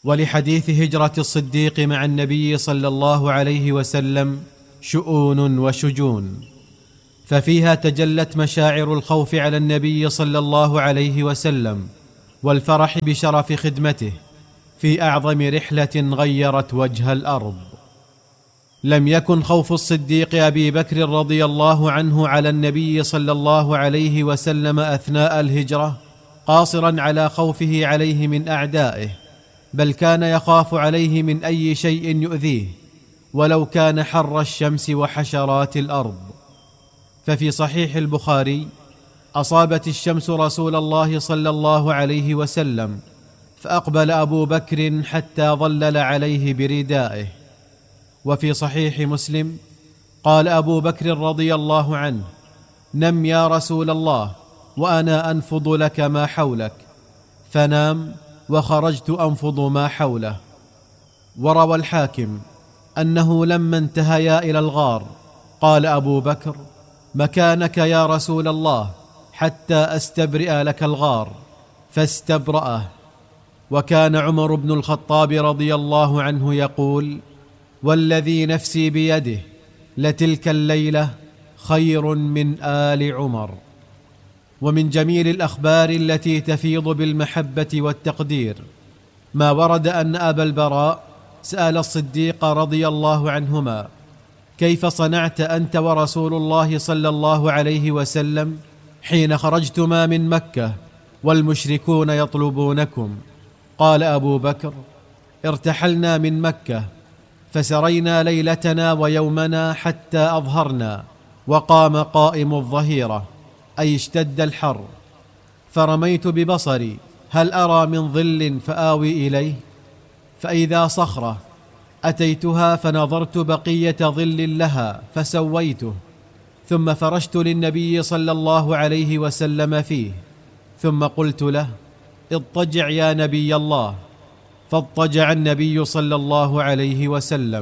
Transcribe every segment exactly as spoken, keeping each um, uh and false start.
ولحديث هجرة الصديق مع النبي صلى الله عليه وسلم شؤون وشجون، ففيها تجلت مشاعر الخوف على النبي صلى الله عليه وسلم والفرح بشرف خدمته في أعظم رحلة غيرت وجه الأرض. لم يكن خوف الصديق أبي بكر رضي الله عنه على النبي صلى الله عليه وسلم أثناء الهجرة قاصرا على خوفه عليه من أعدائه، بل كان يخاف عليه من أي شيء يؤذيه ولو كان حر الشمس وحشرات الأرض. ففي صحيح البخاري: أصابت الشمس رسول الله صلى الله عليه وسلم فأقبل أبو بكر حتى ظلل عليه بردائه. وفي صحيح مسلم: قال أبو بكر رضي الله عنه: نم يا رسول الله وأنا أنفض لك ما حولك، فنام وخرجت أنفض ما حوله. وروى الحاكم أنه لما انتهيا إلى الغار قال أبو بكر: مكانك يا رسول الله حتى أستبرئ لك الغار، فاستبرأه. وكان عمر بن الخطاب رضي الله عنه يقول: والذي نفسي بيده لتلك الليلة خير من آل عمر. ومن جميل الأخبار التي تفيض بالمحبة والتقدير ما ورد أن أبا البراء سأل الصديق رضي الله عنهما: كيف صنعت أنت ورسول الله صلى الله عليه وسلم حين خرجتما من مكة والمشركون يطلبونكم؟ قال أبو بكر: ارتحلنا من مكة فسرينا ليلتنا ويومنا حتى أظهرنا، وقام قائم الظهيرة، أي اشتد الحر، فرميت ببصري هل أرى من ظل فآوي إليه، فإذا صخرة أتيتها فنظرت بقية ظل لها فسويته، ثم فرشت للنبي صلى الله عليه وسلم فيه، ثم قلت له: اضطجع يا نبي الله، فاضطجع النبي صلى الله عليه وسلم.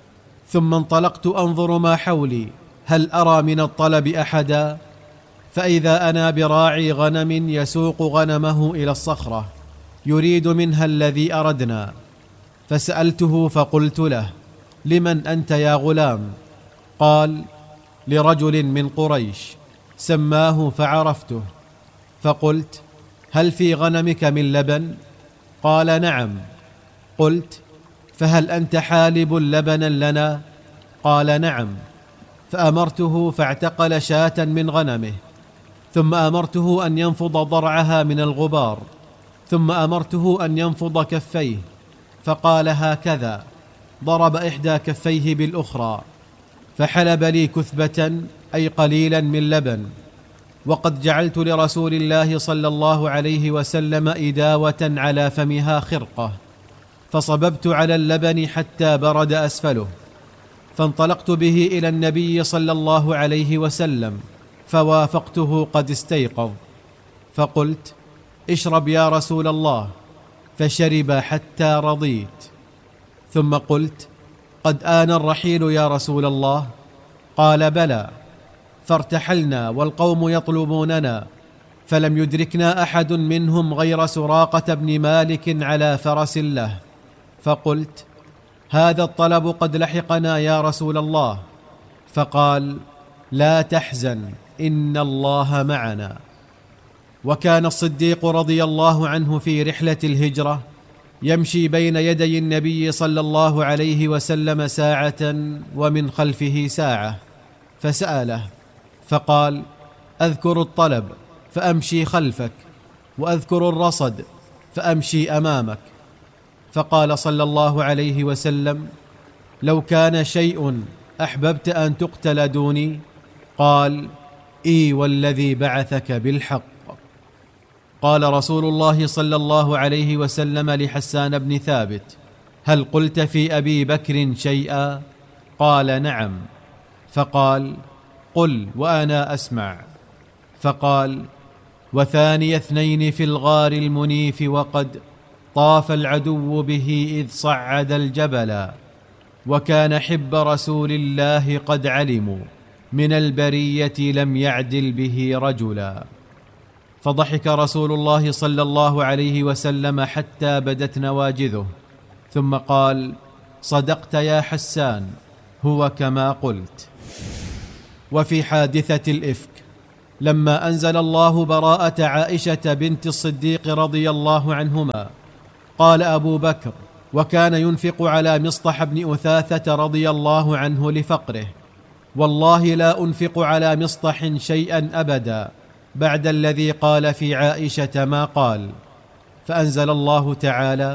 ثم انطلقت أنظر ما حولي هل أرى من الطلب أحدا، فإذا أنا براعي غنم يسوق غنمه إلى الصخرة يريد منها الذي أردنا، فسألته فقلت له: لمن أنت يا غلام؟ قال: لرجل من قريش، سماه فعرفته، فقلت: هل في غنمك من لبن؟ قال: نعم. قلت: فهل أنت حالب لبنا لنا؟ قال: نعم. فأمرته فاعتقل شاة من غنمه، ثم أمرته أن ينفض ضرعها من الغبار، ثم أمرته أن ينفض كفيه، فقال هكذا، ضرب إحدى كفيه بالأخرى، فحلب لي كثبة أي قليلا من لبن. وقد جعلت لرسول الله صلى الله عليه وسلم إداوة على فمها خرقة، فصببت على اللبن حتى برد أسفله، فانطلقت به إلى النبي صلى الله عليه وسلم فوافقته قد استيقظ، فقلت: اشرب يا رسول الله، فشرب حتى رضيت. ثم قلت: قد آن الرحيل يا رسول الله؟ قال: بلى. فارتحلنا والقوم يطلبوننا، فلم يدركنا أحد منهم غير سراقة بن مالك على فرس له، فقلت: هذا الطلب قد لحقنا يا رسول الله. فقال: لا تحزن، إن الله معنا. وكان الصديق رضي الله عنه في رحلة الهجرة يمشي بين يدي النبي صلى الله عليه وسلم ساعة ومن خلفه ساعة، فسأله فقال: أذكر الطلب فأمشي خلفك، وأذكر الرصد فأمشي أمامك. فقال صلى الله عليه وسلم: لو كان شيء أحببت أن تقتل دوني؟ قال: إي والذي بعثك بالحق. قال رسول الله صلى الله عليه وسلم لحسان بن ثابت: هل قلت في أبي بكر شيئا؟ قال: نعم. فقال: قل وأنا أسمع. فقال: وثاني اثنين في الغار المنيف وقد طاف العدو به إذ صعد الجبل، وكان حب رسول الله قد علموا من البرية لم يعدل به رجلا. فضحك رسول الله صلى الله عليه وسلم حتى بدت نواجذه، ثم قال: صدقت يا حسان، هو كما قلت. وفي حادثة الإفك، لما أنزل الله براءة عائشة بنت الصديق رضي الله عنهما، قال أبو بكر، وكان ينفق على مصطح بن أثاثة رضي الله عنه لفقره: والله لا أنفق على مصطح شيئا أبدا بعد الذي قال في عائشة ما قال. فأنزل الله تعالى: